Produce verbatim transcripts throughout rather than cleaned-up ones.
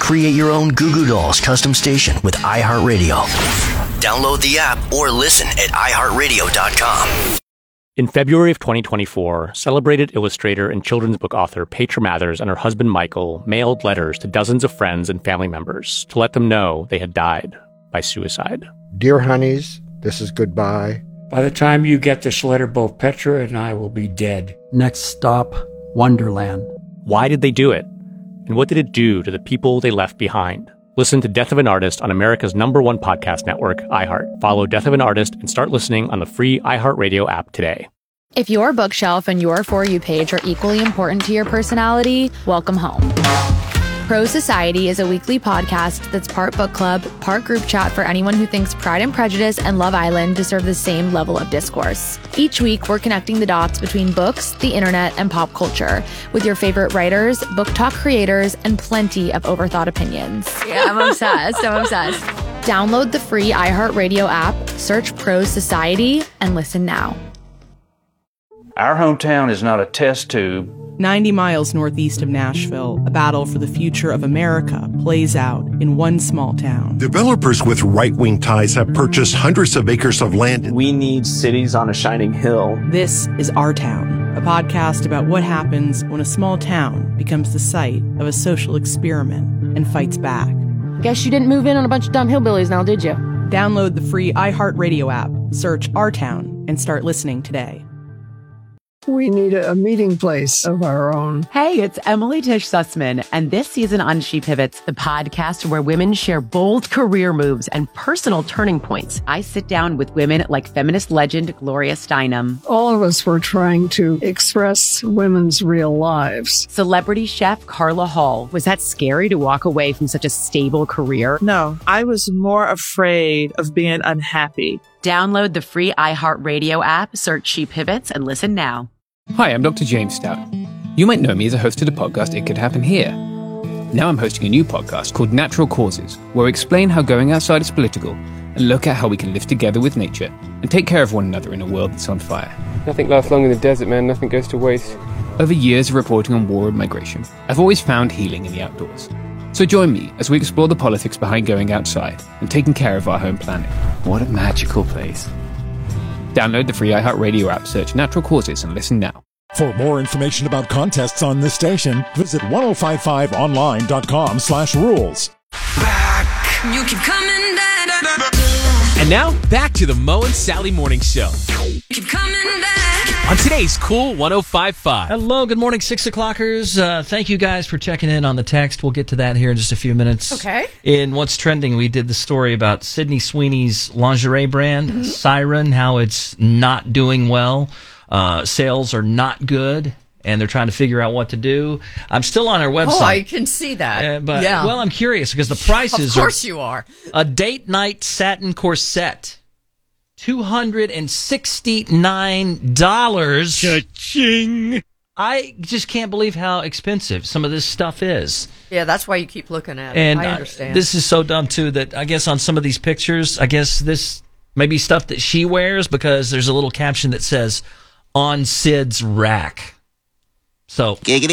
Create your own Goo Goo Dolls custom station with iHeartRadio. Download the app or listen at i heart radio dot com. In February of twenty twenty-four, celebrated illustrator and children's book author Petra Mathers and her husband Michael mailed letters to dozens of friends and family members to let them know they had died by suicide. Dear honeys, this is goodbye. By the time you get this letter, both Petra and I will be dead. Next stop, Wonderland. Why did they do it? And what did it do to the people they left behind? Listen to Death of an Artist on America's number one podcast network, iHeart. Follow Death of an Artist and start listening on the free iHeartRadio app today. If your bookshelf and your For You page are equally important to your personality, welcome home. Pro Society is a weekly podcast that's part book club, part group chat for anyone who thinks Pride and Prejudice and Love Island deserve the same level of discourse. Each week, we're connecting the dots between books, the internet, and pop culture with your favorite writers, book talk creators, and plenty of overthought opinions. Yeah, I'm obsessed. I'm obsessed. Download the free iHeartRadio app, search Pro Society, and listen now. Our hometown is not a test tube. ninety miles northeast of Nashville, a battle for the future of America plays out in one small town. Developers with right-wing ties have purchased hundreds of acres of land. We need cities on a shining hill. This is Our Town, a podcast about what happens when a small town becomes the site of a social experiment and fights back. Guess you didn't move in on a bunch of dumb hillbillies now, did you? Download the free iHeartRadio app, search Our Town, and start listening today. We need a meeting place of our own. Hey, it's Emily Tish Sussman, and this season on She Pivots, the podcast where women share bold career moves and personal turning points. I sit down with women like feminist legend Gloria Steinem. All of us were trying to express women's real lives. Celebrity chef Carla Hall. Was that scary to walk away from such a stable career? No, I was more afraid of being unhappy. Download the free iHeartRadio app, search She Pivots, and listen now. Hi, I'm Doctor James Stout. You might know me as a host of the podcast It Could Happen Here. Now I'm hosting a new podcast called Natural Causes, where we explain how going outside is political and look at how we can live together with nature and take care of one another in a world that's on fire. Nothing lasts long in the desert, man. Nothing goes to waste. Over years of reporting on war and migration, I've always found healing in the outdoors. So join me as we explore the politics behind going outside and taking care of our home planet. What a magical place. Download the free iHeartRadio app, search Natural Causes, and listen now. For more information about contests on this station, visit ten fifty-five online dot com slash rules. Back. You keep coming back. And now, back to the Mo and Sally Morning Show. Keep coming back. On today's Cool one oh five point five. Hello, good morning, six o'clockers. Uh, thank you guys for checking in on the text. We'll get to that here in just a few minutes. Okay. In What's Trending, we did the story about Sydney Sweeney's lingerie brand, mm-hmm. Siren, how it's not doing well. Uh, sales are not good, and they're trying to figure out what to do. I'm still on our website. Oh, I can see that. Uh, but, yeah. Well, I'm curious because the prices are... Of course are, you are. A date night satin corset, two hundred sixty-nine dollars. Cha-ching. I just can't believe how expensive some of this stuff is. Yeah, that's why you keep looking at it. And I understand. Uh, this is so dumb, too, that I guess on some of these pictures, I guess this may be stuff that she wears because there's a little caption that says, on Sid's rack. So. Giggity.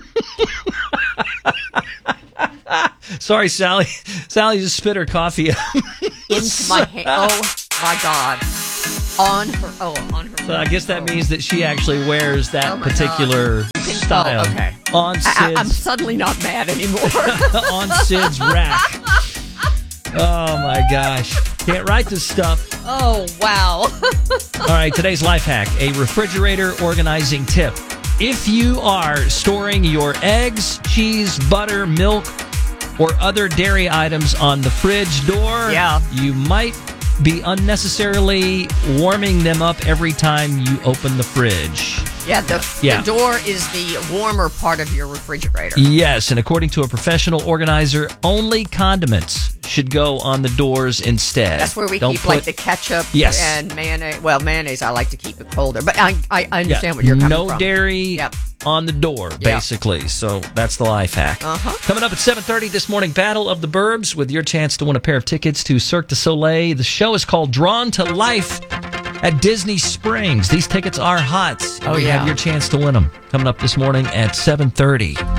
Sorry, Sally. Sally just spit her coffee out. Into my hand. Oh, my God. On her. Oh, on her. So I guess that means that she actually wears that oh particular God. style. Oh, okay. On Sid's. I, I'm suddenly not mad anymore. On Sid's rack. Oh, my gosh. Can't write this stuff. Oh, wow. All right, today's life hack, a refrigerator organizing tip. If you are storing your eggs, cheese, butter, milk, or other dairy items on the fridge door, yeah. you might be unnecessarily warming them up every time you open the fridge. Yeah, the, yeah. the door is the warmer part of your refrigerator. Yes, and according to a professional organizer, only condiments should go on the doors instead. That's where we Don't keep put, like the ketchup yes. and mayonnaise. Well, mayonnaise, I like to keep it colder, but I, I understand yeah. what you're coming no from. No dairy yep. on the door, basically. Yep. So that's the life hack. Uh-huh. Coming up at seven thirty this morning, Battle of the Burbs with your chance to win a pair of tickets to Cirque du Soleil. The show is called Drawn to Life at Disney Springs. These tickets are hot. Oh, you yeah. have your chance to win them. Coming up this morning at seven thirty.